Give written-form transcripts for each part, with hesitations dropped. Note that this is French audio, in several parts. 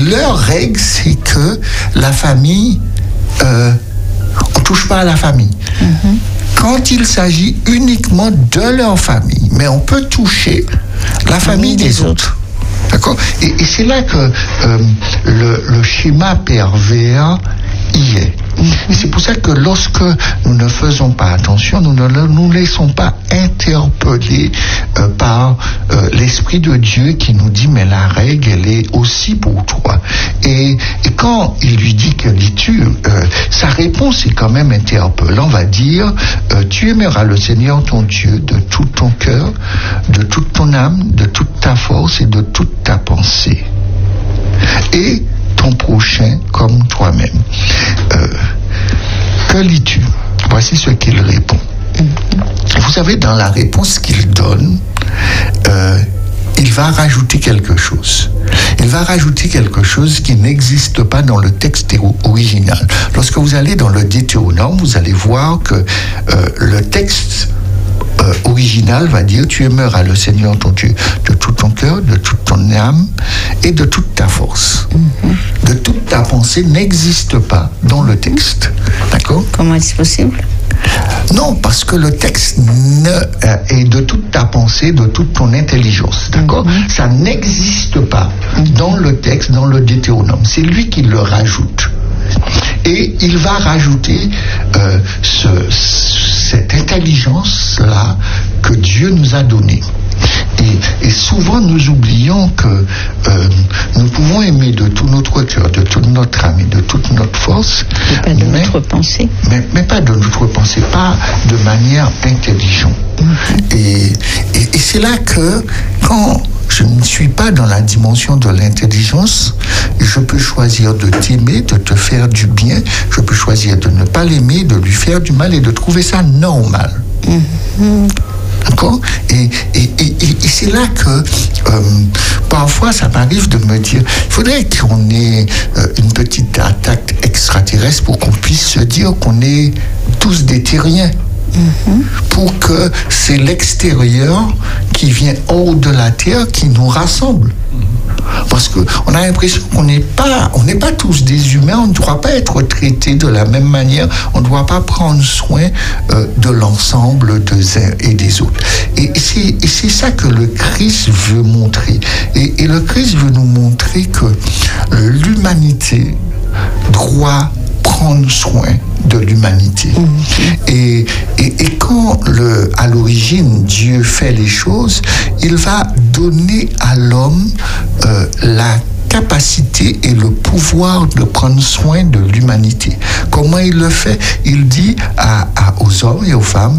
leur règle, c'est que la famille, on touche pas à la famille. Quand il s'agit uniquement de leur famille, mais on peut toucher la famille des autres. D'accord ? Et c'est là que le schéma pervers y est. Et c'est pour ça que lorsque nous ne faisons pas attention, nous ne nous laissons pas interpeller par l'Esprit de Dieu qui nous dit mais la règle elle est aussi pour toi. Et quand il lui dit que lis-tu, sa réponse est quand même interpellant. On va dire tu aimeras le Seigneur ton Dieu de tout ton cœur, de toute ton âme, de toute ta force et de toute ta pensée. Et ton prochain comme toi-même. Que lis-tu ? Voici ce qu'il répond. Vous savez, dans la réponse qu'il donne, il va rajouter quelque chose. Il va rajouter quelque chose qui n'existe pas dans le texte original. Lorsque vous allez dans le Deutéronome, vous allez voir que le texte original va dire tu aimeras le Seigneur ton Dieu de tout ton cœur, de toute ton âme et de toute ta force. De toute ta pensée n'existe pas dans le texte. D'accord ? Comment est-ce possible ? Non, parce que le texte est de toute ta pensée, de toute ton intelligence. D'accord ? Ça n'existe pas dans le texte, dans le Deutéronome. C'est lui qui le rajoute. Et il va rajouter cette intelligence-là que Dieu nous a donnée. Et souvent nous oublions que nous pouvons aimer de tout notre cœur, de toute notre âme et de toute notre force. Et pas de notre pensée. Mais pas de notre pensée, pas de manière intelligente. Et c'est là que quand je ne suis pas dans la dimension de l'intelligence, je peux choisir de t'aimer, de te faire du bien, je peux choisir de ne pas l'aimer, de lui faire du mal et de trouver ça normal. D'accord ? Et c'est là que parfois ça m'arrive de me dire il faudrait qu'on ait une petite attaque extraterrestre pour qu'on puisse se dire qu'on est tous des terriens. Pour que c'est l'extérieur qui vient hors de la terre qui nous rassemble. Parce qu'on a l'impression qu'on n'est pas tous des humains, on ne doit pas être traités de la même manière, on ne doit pas prendre soin de l'ensemble des uns et des autres. Et c'est ça que le Christ veut montrer. Et le Christ veut nous montrer que l'humanité doit prendre soin de l'humanité. Et quand à l'origine Dieu fait les choses, il va donner à l'homme la capacité et le pouvoir de prendre soin de l'humanité. Comment il le fait ? Il dit aux hommes et aux femmes,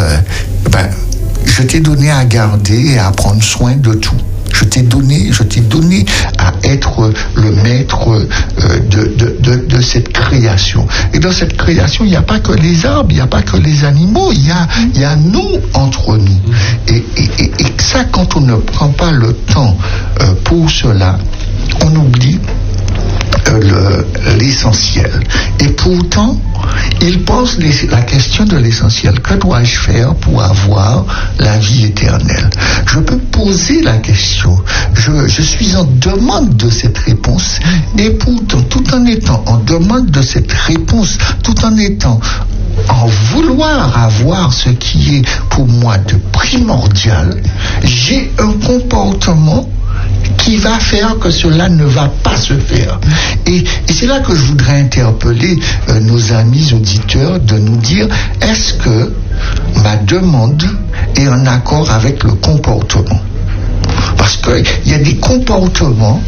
je t'ai donné à garder et à prendre soin de tout. Je t'ai donné à être le maître de cette création. Et dans cette création, il n'y a pas que les arbres, il n'y a pas que les animaux, il y a nous entre nous. Et ça, quand on ne prend pas le temps pour cela, on oublie l'essentiel. Et pourtant, il pose la question de l'essentiel. Que dois-je faire pour avoir la vie éternelle ? Je peux poser la question. Je suis en demande de cette réponse. Et pourtant, tout en étant en demande de cette réponse, tout en étant en vouloir avoir ce qui est pour moi de primordial, j'ai un comportement qui va faire que cela ne va pas se faire. Et c'est là que je voudrais interpeller nos amis auditeurs de nous dire, est-ce que ma demande est en accord avec le comportement ? Parce qu'il y a des comportements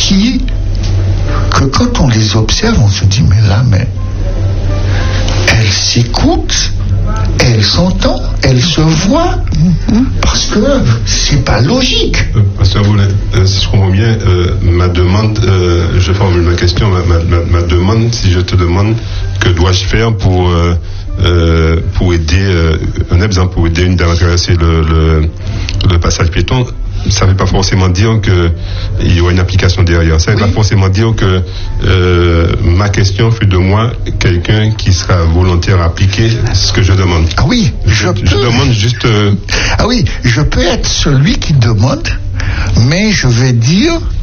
que quand on les observe, on se dit, mais elle s'écoute, elle s'entend, elle se voit, parce que c'est pas logique. Pasteur Boulet, si je comprends bien, ma demande, je formule ma question, ma demande, si je te demande que dois-je faire pour aider, un exemple, pour aider une dame à traverser le passage piéton, ça ne veut pas forcément dire qu'il y aura une application derrière. Ça ne veut pas forcément dire que ma question fait de moi quelqu'un qui sera volontaire à appliquer ce que je demande. Ah oui, je demande juste... Ah oui, je peux être celui qui demande, mais je vais dire